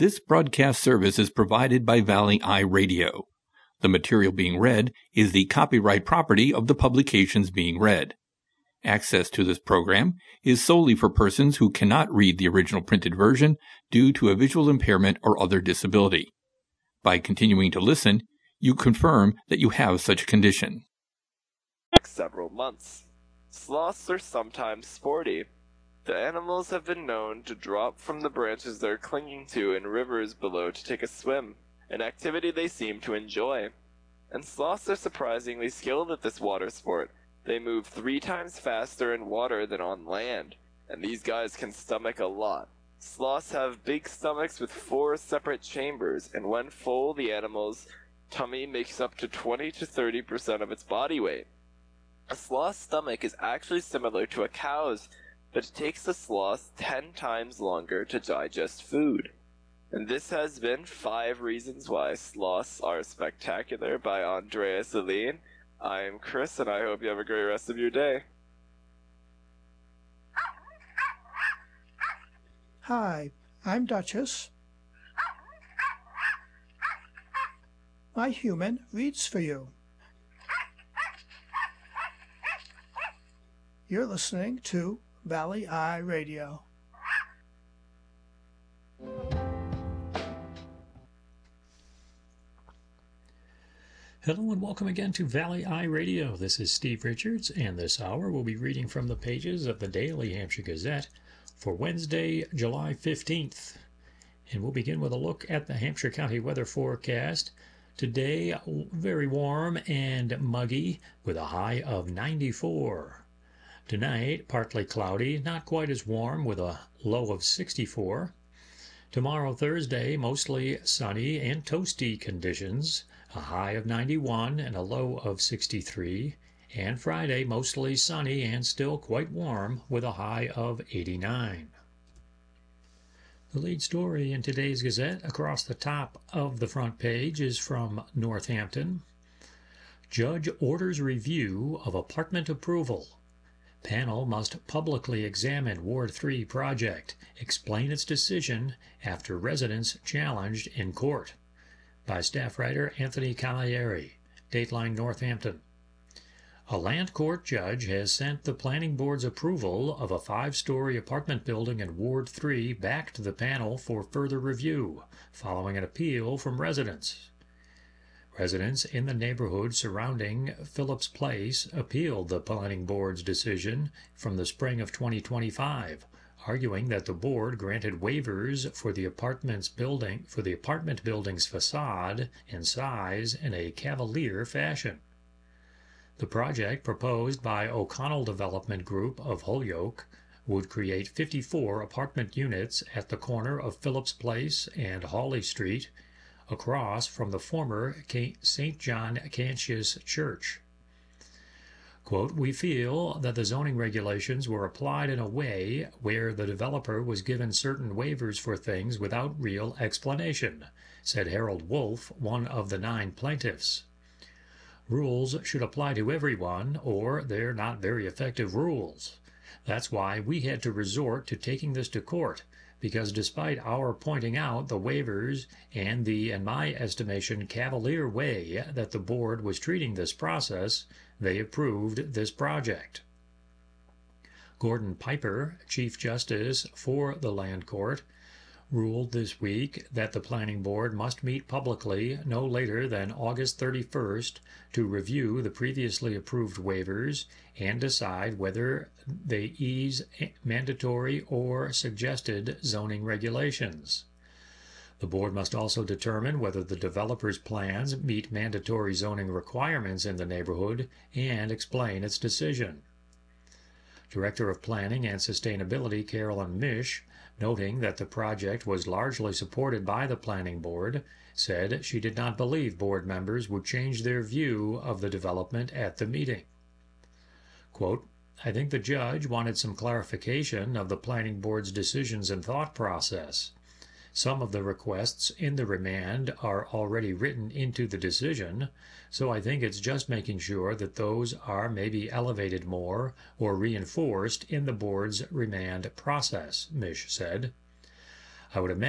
This broadcast service is provided by Valley Eye Radio. The material being read is the copyright property of the publications being read. Access to this program is solely for persons who cannot read the original printed version due to a visual impairment or other disability. By continuing to listen, you confirm that you have such a condition. Several months. Sloths are sometimes sporty. The animals have been known to drop from the branches they're clinging to in rivers below to take a swim, an activity they seem to enjoy. And sloths are surprisingly skilled at this water sport. They move 3 times faster in water than on land, and these guys can stomach a lot. Sloths have big stomachs with 4 separate chambers, and when full, the animal's tummy makes up to 20 to 30% of its body weight. A sloth's stomach is actually similar to a cow's, but it takes the sloth 10 times longer to digest food. And this has been 5 Reasons Why Sloths Are Spectacular by Andreas Aline. I'm Chris, and I hope you have a great rest of your day. Hi, I'm Duchess. My human reads for you. You're listening to Valley Eye Radio. Hello and welcome again to Valley Eye Radio. This is Steve Richards, and this hour we'll be reading from the pages of the Daily Hampshire Gazette for Wednesday, July 15th. And we'll begin with a look at the Hampshire County weather forecast. Today, very warm and muggy with a high of 94. Tonight, partly cloudy, not quite as warm with a low of 64. Tomorrow, Thursday, mostly sunny and toasty conditions, a high of 91 and a low of 63. And Friday, mostly sunny and still quite warm with a high of 89. The lead story in today's Gazette across the top of the front page is from Northampton. Judge orders review of apartment approval. Panel must publicly examine Ward 3 project, explain its decision after residents challenged in court. By staff writer Anthony Calieri, Dateline Northampton. A land court judge has sent the planning board's approval of a 5-story apartment building in Ward 3 back to the panel for further review, following an appeal from residents. Residents in the neighborhood surrounding Phillips Place appealed the planning board's decision from the spring of 2025, arguing that the board granted waivers for the apartment building's facade and size in a cavalier fashion. The project proposed by O'Connell Development Group of Holyoke would create 54 apartment units at the corner of Phillips Place and Hawley Street, across from the former St. John Cantius Church. Quote, "We feel that the zoning regulations were applied in a way where the developer was given certain waivers for things without real explanation," said Harold Wolf, one of the 9 plaintiffs. Rules should apply to everyone, or they're not very effective rules. That's why we had to resort to taking this to court, because despite our pointing out the waivers and the, in my estimation, cavalier way that the board was treating this process, they approved this project. Gordon Piper, Chief Justice for the Land Court, ruled this week that the planning board must meet publicly no later than August 31st to review the previously approved waivers and decide whether they ease mandatory or suggested zoning regulations. The board must also determine whether the developer's plans meet mandatory zoning requirements in the neighborhood and explain its decision. Director of Planning and Sustainability Carolyn Misch, noting that the project was largely supported by the planning board, said she did not believe board members would change their view of the development at the meeting. Quote, "I think the judge wanted some clarification of the planning board's decisions and thought process. Some of the requests in the remand are already written into the decision, so I think it's just making sure that those are maybe elevated more or reinforced in the board's remand process," Misch said. "I would imagine